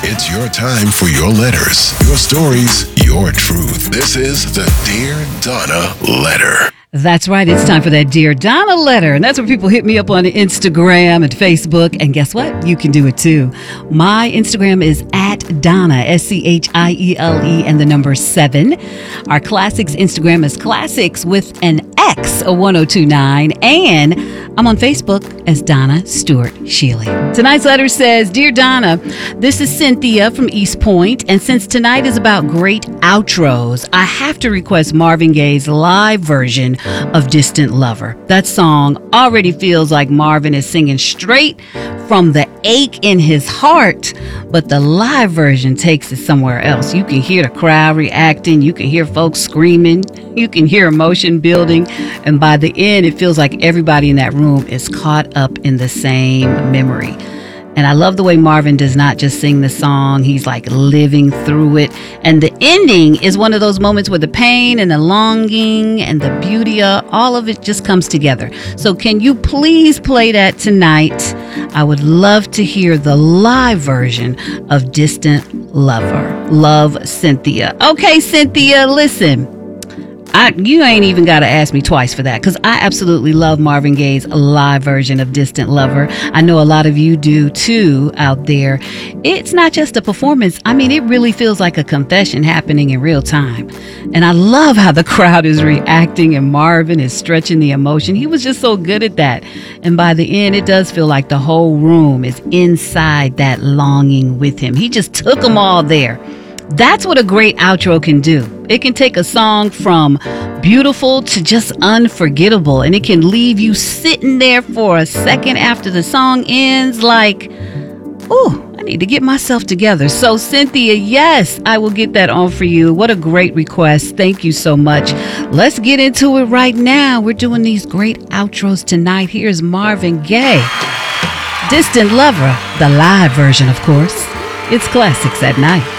It's your time for your letters, your stories, your truth. This is the Dear Donna Letter. That's right. It's time for that Dear Donna letter. And that's where people hit me up on Instagram and Facebook. And guess what? You can do it too. My Instagram is at Donna, SCHIELE, and the number 7. Our Classics Instagram is Classics with an X, a 1029. And I'm on Facebook as Donna Stewart Shealy. Tonight's letter says, Dear Donna, this is Cynthia from East Point. And since tonight is about great outros, I have to request Marvin Gaye's live version of Distant Lover. That song already feels like Marvin is singing straight from the ache in his heart, but the live version takes it somewhere else. You can hear the crowd reacting, you can hear folks screaming, you can hear emotion building, and by the end it feels like everybody in that room is caught up in the same memory. And I love the way Marvin does not just sing the song, he's like living through it. And the ending is one of those moments where the pain and the longing and the beauty of all of it just comes together. So can you please play that tonight? I would love to hear the live version of Distant Lover. Love, Cynthia. Okay, Cynthia, listen. You ain't even got to ask me twice for that, because I absolutely love Marvin Gaye's live version of Distant Lover. I know a lot of you do too out there. It's not just a performance. I mean, it really feels like a confession happening in real time. And I love how the crowd is reacting and Marvin is stretching the emotion. He was just so good at that. And by the end, it does feel like the whole room is inside that longing with him. He just took them all there. That's what a great outro can do. It can take a song from beautiful to just unforgettable, and it can leave you sitting there for a second after the song ends like, ooh, I need to get myself together. So Cynthia, yes, I will get that on for you. What a great request. Thank you so much. Let's get into it right now. We're doing these great outros tonight. Here's Marvin Gaye. Distant Lover, the live version, of course. It's Classics at Night.